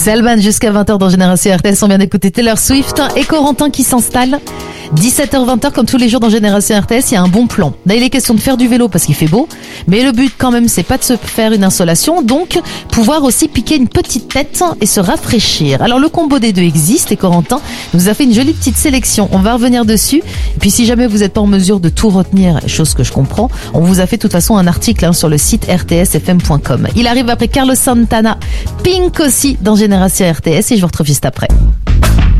Salman jusqu'à 20h dans Génération RTS. On vient d'écouter Taylor Swift et Corentin qui s'installe. 17h-20h comme tous les jours dans Génération RTS, il y a un bon plan. Là, il est question de faire du vélo parce qu'il fait beau, mais le but quand même, c'est pas de se faire une insolation, donc pouvoir aussi piquer une petite tête et se rafraîchir. Alors le combo des deux existe et Corentin nous a fait une jolie petite sélection. On va revenir dessus. Et puis si jamais vous n'êtes pas en mesure de tout retenir, chose que je comprends, on vous a fait de toute façon un article sur le site rtsfm.com. Il arrive après Carlos Santana, Pink aussi dans Génération RTS et je vous retrouve juste après.